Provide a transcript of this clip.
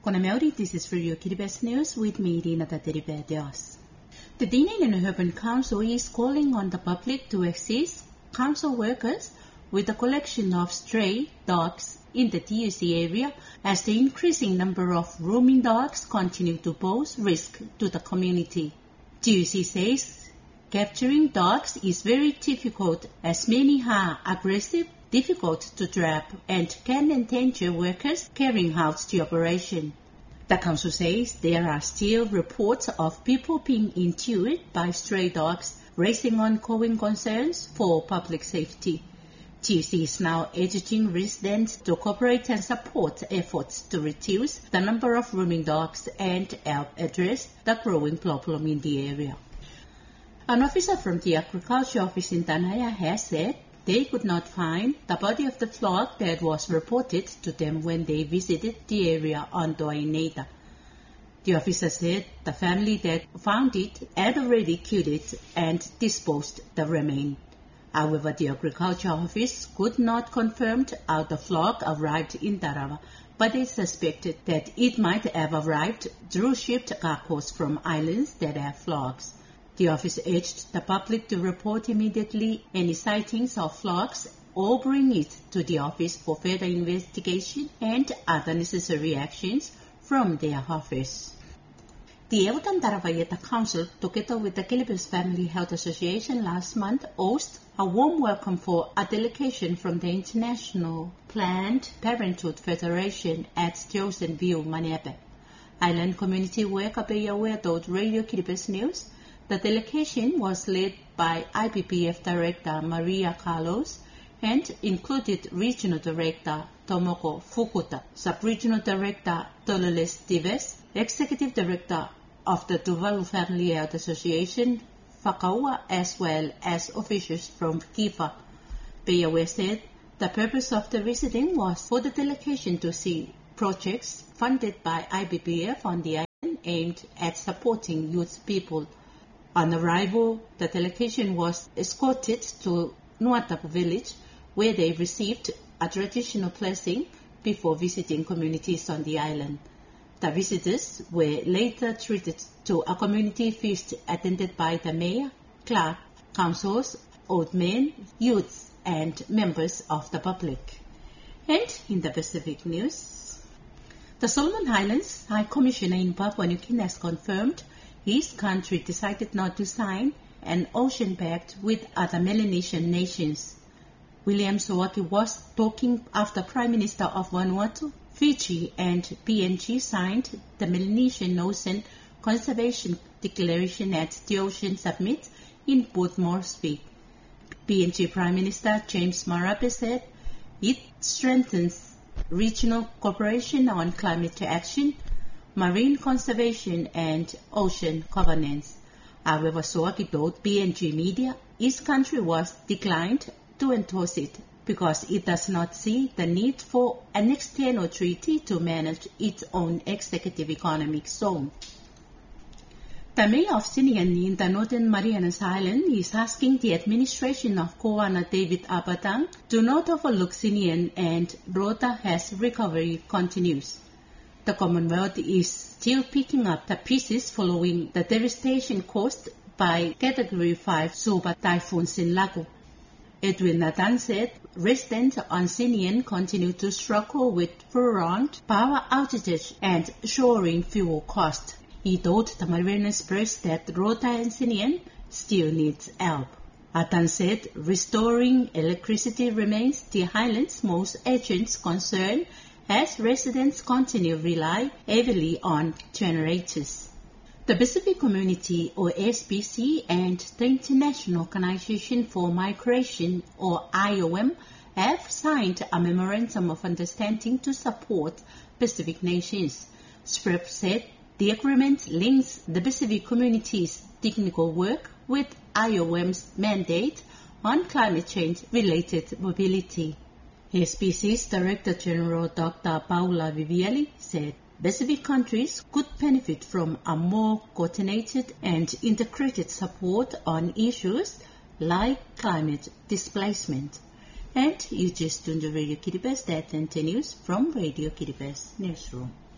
Kona Maori, this is Radio Kiribati News with me, Rina Tateribedeos. The Dineen Urban Council is calling on the public to assist council workers with the collection of stray dogs in the TUC area as the increasing number of roaming dogs continue to pose risk to the community. TUC says capturing dogs is very difficult as many are aggressive, difficult to trap, and can endanger workers carrying out the operation. The council says there are still reports of people being injured by stray dogs, raising ongoing concerns for public safety. TUC is now urging residents to cooperate and support efforts to reduce the number of roaming dogs and help address the growing problem in the area. An officer from the Agriculture Office in Tanaya has said they could not find the body of the flock that was reported to them when they visited the area on Doineda. The officer said the family that found it had already killed it and disposed the remains. However, the Agriculture Office could not confirm how the flock arrived in Tarawa, but they suspected that it might have arrived through shipped cargoes from islands that have flocks. The office urged the public to report immediately any sightings of flocks or bring it to the office for further investigation and other necessary actions from their office. The Eutan Tarawaieta Council, together with the Kiribati Family Health Association last month, hosted a warm welcome for a delegation from the International Planned Parenthood Federation at Ocean View, Maniape. Island Community Worker Beyawe told Radio Kiribati News the delegation was led by IPPF Director Maria Carlos and included Regional Director Tomoko Fukuta, Sub-Regional Director Dolores Dives, Executive Director of the Tuvalu Family Health Association, Whakaua, as well as officials from Kifa. Beyawe said the purpose of the visiting was for the delegation to see projects funded by IPPF on the island aimed at supporting youth people. On arrival, the delegation was escorted to Nuatapu village, where they received a traditional blessing before visiting communities on the island. The visitors were later treated to a community feast attended by the mayor, clerk, councillors, old men, youths, and members of the public. And in the Pacific news, the Solomon Islands High Commissioner in Papua New Guinea has confirmed his country decided not to sign an ocean pact with other Melanesian nations. William Soaki was talking after Prime Minister of Vanuatu, Fiji and PNG signed the Melanesian Ocean Conservation Declaration at the Ocean Summit in Port Moresby. PNG Prime Minister James Marape said it strengthens regional cooperation on climate action, marine conservation and ocean governance. However, Soaki told PNG media his country was declined to endorse it because it does not see the need for an external treaty to manage its own executive economic zone. The mayor of Sinian in the Northern Marianas Island is asking the administration of Governor David Abatang to not overlook Sinian and Rota as recovery continues. The Commonwealth is still picking up the pieces following the devastation caused by Category 5 Suba Typhoon Sinlaku. Edwin Nathan said residents on Sinian continue to struggle with prolonged power outages and soaring fuel costs. He told the Marianas Press that Rota and Sinian still needs help. Atan said restoring electricity remains the island's most urgent concern as residents continue to rely heavily on generators. The Pacific Community, or SPC, and the International Organization for Migration, or IOM, have signed a Memorandum of Understanding to support Pacific nations. SPREP said the agreement links the Pacific Community's technical work with IOM's mandate on climate change-related mobility. SPC's Director General Dr. Paula Viviali said Pacific countries could benefit from a more coordinated and integrated support on issues like climate displacement. And you just tuned to Radio Kiribati, that and the news from Radio Kiribati Newsroom.